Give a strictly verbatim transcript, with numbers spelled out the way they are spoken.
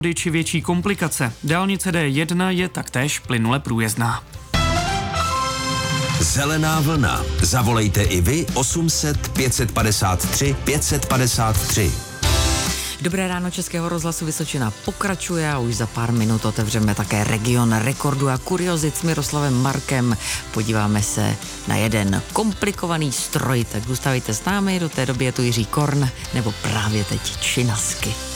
či větší komplikace. Dálnice D jedna je taktéž plynule průjezdná. Zelená vlna. Zavolejte i vy osm set pět padesát tři pět padesát tři. Dobré ráno Českého rozhlasu Vysočina pokračuje a už za pár minut otevřeme také region rekordu a kuriozit s Miroslavem Markem. Podíváme se na jeden komplikovaný stroj, tak zůstávejte s námi, do té doby je tu Jiří Korn nebo právě teď Činasky.